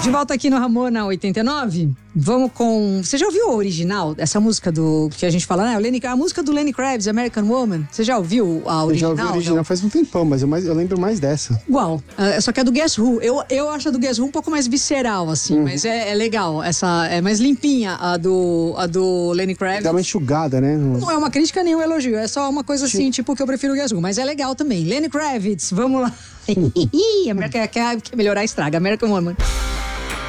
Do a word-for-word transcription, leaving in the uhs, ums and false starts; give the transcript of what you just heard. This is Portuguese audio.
De volta aqui no Ramona oitenta e nove, vamos com... Você já ouviu a original? Essa música do... que a gente fala, né? O Lenny, a música do Lenny Kravitz, American Woman. Você já ouviu a original? Eu já ouvi a original não? faz um tempão, mas eu, mais, eu lembro mais dessa. Igual, uh, só que é do Guess Who. Eu, eu acho a do Guess Who um pouco mais visceral, assim, uhum. mas é, é legal. Essa é mais limpinha, a do, a do Lenny Kravitz. Dá uma enxugada, né? Não é uma crítica nem um elogio, é só uma coisa assim, Sim. tipo que eu prefiro o Guess Who, mas é legal também. Lenny Kravitz, vamos lá. Quer, quer melhorar, estraga. American Woman.